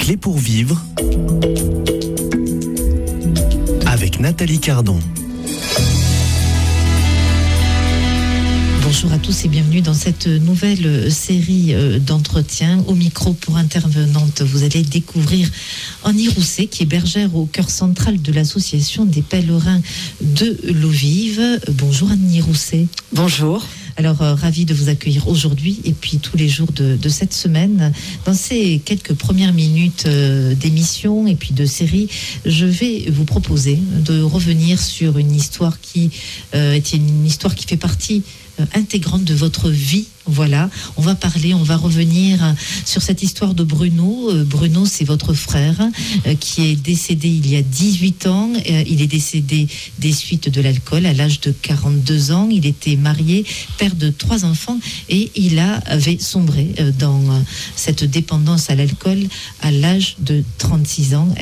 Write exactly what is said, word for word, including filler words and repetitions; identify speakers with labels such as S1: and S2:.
S1: clés pour vivre avec Nathalie Cardon.
S2: Bonjour à tous et bienvenue dans cette nouvelle série d'entretiens. Au micro pour intervenante, vous allez découvrir Annie Rousset, qui est bergère au cœur central de l'association des pèlerins de l'eau vive. Bonjour Annie Rousset.
S3: Bonjour.
S2: Alors, euh, ravie de vous accueillir aujourd'hui et puis tous les jours de, de cette semaine. Dans ces quelques premières minutes euh, d'émission et puis de série, je vais vous proposer de revenir sur une histoire qui euh, est une histoire qui fait partie euh, intégrante de votre vie. Voilà, on va parler, on va revenir sur cette histoire de Bruno. Euh, Bruno, c'est votre frère euh, qui est décédé il y a dix-huit ans. Euh, il est décédé des suites de l'alcool à l'âge de quarante-deux ans. Il était marié, père de trois enfants et il a, avait sombré euh, dans euh, cette dépendance à l'alcool à l'âge de trente-six ans.